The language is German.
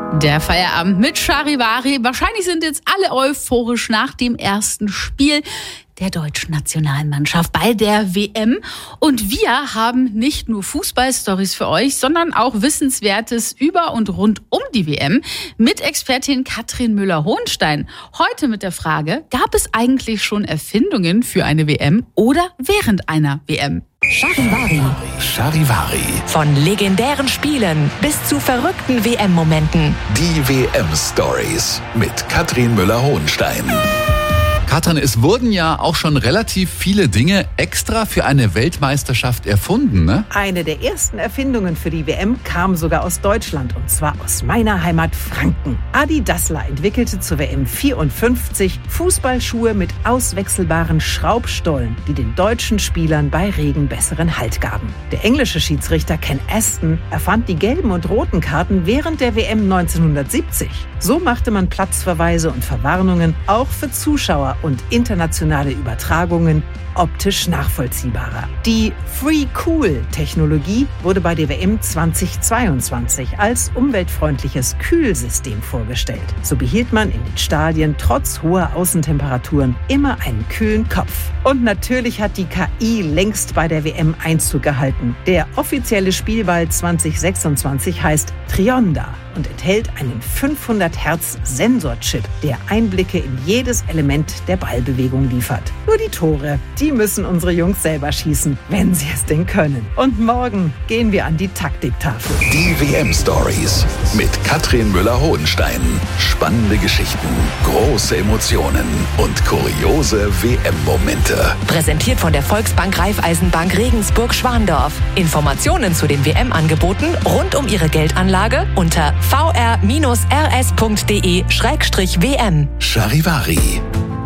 Der Feierabend mit Charivari. Wahrscheinlich sind jetzt alle euphorisch nach dem ersten Spiel der deutschen Nationalmannschaft bei der WM. Und wir haben nicht nur Fußball-Stories für euch, sondern auch Wissenswertes über und rund um die WM mit Expertin Katrin Müller-Hohenstein. Heute mit der Frage, gab es eigentlich schon Erfindungen für eine WM oder während einer WM? Charivari. Von legendären Spielen bis zu verrückten WM-Momenten. Die WM-Stories mit Katrin Müller-Hohenstein. Katrin, es wurden ja auch schon relativ viele Dinge extra für eine Weltmeisterschaft erfunden, ne? Eine der ersten Erfindungen für die WM kam sogar aus Deutschland, und zwar aus meiner Heimat Franken. Adi Dassler entwickelte zur WM 54 Fußballschuhe mit auswechselbaren Schraubstollen, die den deutschen Spielern bei Regen besseren Halt gaben. Der englische Schiedsrichter Ken Aston erfand die gelben und roten Karten während der WM 1970. So machte man Platzverweise und Verwarnungen auch für Zuschauer und internationale Übertragungen optisch nachvollziehbarer. Die Free-Cool-Technologie wurde bei der WM 2022 als umweltfreundliches Kühlsystem vorgestellt. So behielt man in den Stadien trotz hoher Außentemperaturen immer einen kühlen Kopf. Und natürlich hat die KI längst bei der WM Einzug gehalten. Der offizielle Spielball 2026 heißt Trionda und enthält einen 500-Hertz-Sensorchip, der Einblicke in jedes Element der Ballbewegung liefert. Nur die Tore, die müssen unsere Jungs selber schießen, wenn sie es denn können. Und morgen gehen wir an die Taktiktafel. Die WM-Stories mit Katrin Müller-Hohenstein. Spannende Geschichten, große Emotionen und kuriose WM-Momente. Präsentiert von der Volksbank Raiffeisenbank Regensburg-Schwandorf. Informationen zu den WM-Angeboten rund um Ihre Geldanlage unter vr-rs.de/WM. Charivari.